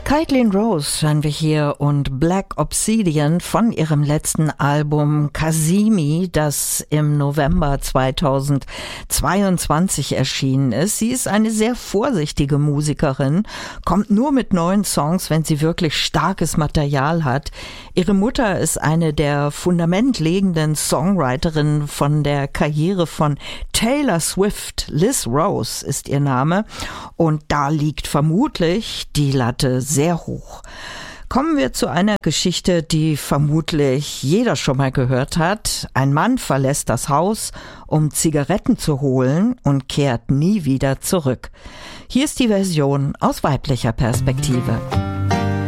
Caitlin Rose hören wir hier und Black Obsidian von ihrem letzten Album Kazemi, das im November 2022 erschienen ist. Sie ist eine sehr vorsichtige Musikerin, kommt nur mit neuen Songs, wenn sie wirklich starkes Material hat. Ihre Mutter ist eine der fundamentlegenden Songwriterinnen von der Karriere von Taylor Swift. Liz Rose ist ihr Name und da liegt vermutlich die Latte sehr hoch. Kommen wir zu einer Geschichte, die vermutlich jeder schon mal gehört hat. Ein Mann verlässt das Haus, um Zigaretten zu holen und kehrt nie wieder zurück. Hier ist die Version aus weiblicher Perspektive.